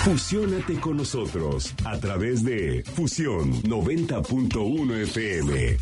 Fusiónate con nosotros a través de Fusión 90.1 FM.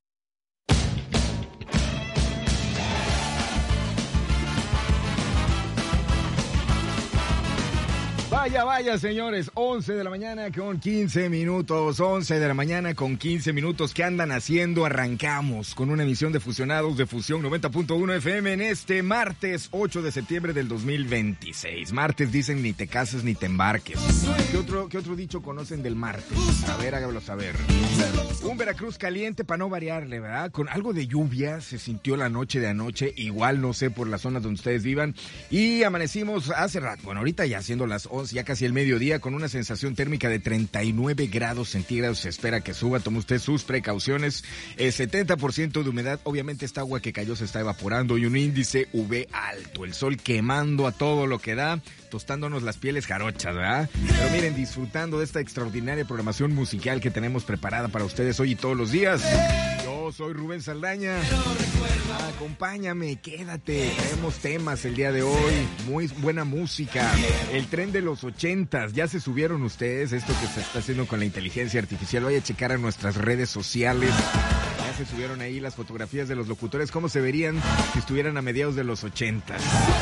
Vaya, señores, 11 de la mañana con 15 minutos, 11 de la mañana con 15 minutos. ¿Qué andan haciendo? Arrancamos con una emisión de Fusionados de Fusión 90.1 FM en este martes 8 de septiembre del 2026. Martes dicen ni te cases ni te embarques. ¿Qué otro dicho conocen del martes? A ver, háganlo saber. Un Veracruz caliente para no variarle, ¿verdad? Con algo de lluvia se sintió la noche de anoche, igual no sé por las zonas donde ustedes vivan. Y amanecimos hace rato, bueno, ahorita ya siendo las 11, ya casi el mediodía, con una sensación térmica de 39 grados centígrados. Se espera que suba, tome usted sus precauciones. 70% de humedad, obviamente esta agua que cayó se está evaporando y un índice UV alto. El sol quemando a todo lo que da, tostándonos las pieles jarochas, ¿verdad? Pero miren, disfrutando de esta extraordinaria programación musical que tenemos preparada para ustedes hoy y todos los días. Yo soy Rubén Saldaña. Acompáñame, quédate. Traemos temas el día de hoy. Muy buena música. El tren de los 80s. ¿Ya se subieron ustedes? Esto que se está haciendo con la inteligencia artificial. Vaya a checar a nuestras redes sociales. Ya se subieron ahí las fotografías de los locutores. ¿Cómo se verían si estuvieran a mediados de los 80s?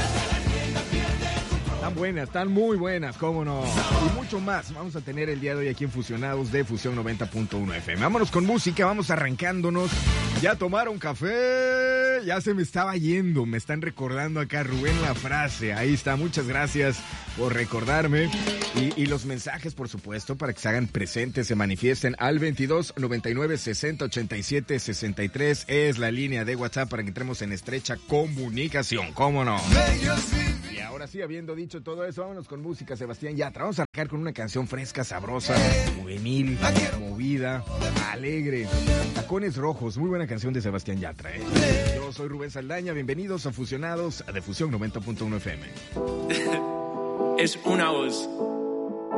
Están buenas, están muy buenas, cómo no. Y mucho más vamos a tener el día de hoy aquí en Fusionados de Fusión 90.1 FM. Vámonos con música, vamos arrancándonos. ¿Ya tomaron café? Ya se me estaba yendo, me están recordando acá Rubén la frase. Ahí está, muchas gracias por recordarme. Y los mensajes, por supuesto, para que se hagan presentes, se manifiesten al 22 99 60 87 63. Es la línea de WhatsApp para que entremos en estrecha comunicación, cómo no. Y ahora sí, habiendo dicho todo eso, vámonos con música, Sebastián Yatra. Vamos a arrancar con una canción fresca, sabrosa, juvenil, movida, alegre. Tacones Rojos, muy buena canción de Sebastián Yatra, ¿eh? Yo soy Rubén Saldaña, bienvenidos a Fusionados de Fusión 90.1 FM. Es una voz.